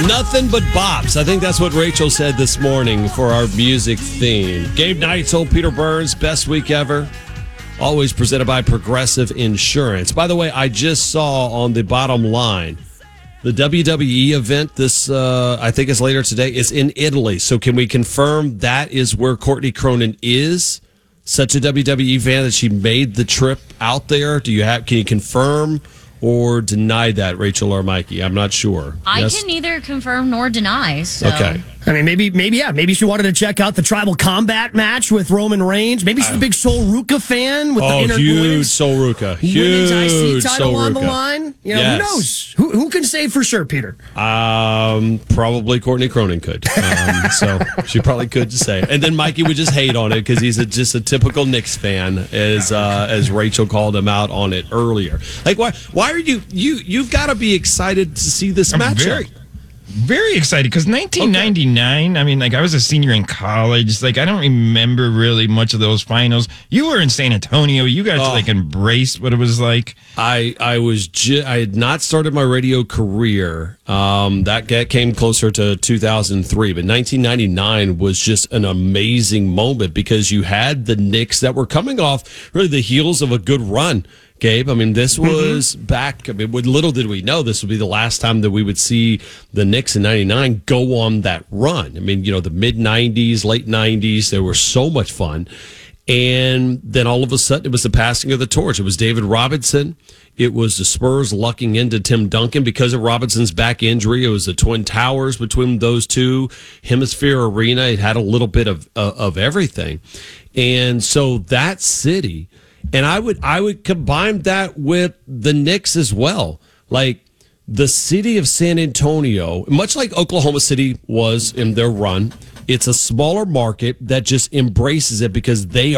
Nothing but bops. I think that's what Rachel said this morning for our music theme. Gabe Neitzel, Peter Burns, best week ever. Always presented by Progressive Insurance. By the way, I just saw on the bottom line the WWE event. This, I think, is later today. It's in Italy. So can we confirm that is where Courtney Cronin is? Such a WWE fan that she made the trip out there. Can you confirm or deny that, Rachel or Mikey? I'm not sure. I can neither confirm nor deny. So. Okay. I mean, maybe she wanted to check out the Tribal Combat match with Roman Reigns. Maybe she's a big Sol Ruca fan with the huge Sol Ruca, huge IC title Sol on the Ruca. line. You know, Yes. who knows? Who can say for sure, Peter? Probably Courtney Cronin could. So she probably could say. And then Mikey would just hate on it because he's just a typical Knicks fan, as Rachel called him out on it earlier. Like, why are you've got to be excited to see this matchup? Very excited because 1999, I mean, like I was a senior in college. Like I don't remember really much of those finals. You were in San Antonio. You guys like embraced what it was like. I had not started my radio career. That came closer to 2003, but 1999 was just an amazing moment because you had the Knicks that were coming off really the heels of a good run. Gabe, I mean, this was back. I mean, little did we know this would be the last time that we would see the Knicks in '99 go on that run. I mean, the mid '90s, late '90s, they were so much fun. And then all of a sudden, it was the passing of the torch. It was David Robinson. It was the Spurs lucking into Tim Duncan because of Robinson's back injury. It was the Twin Towers between those two. Hemisphere Arena. It had a little bit of everything. And so that city. And I would combine that with the Knicks as well. Like the city of San Antonio, much like Oklahoma City was in their run, it's a smaller market that just embraces it because they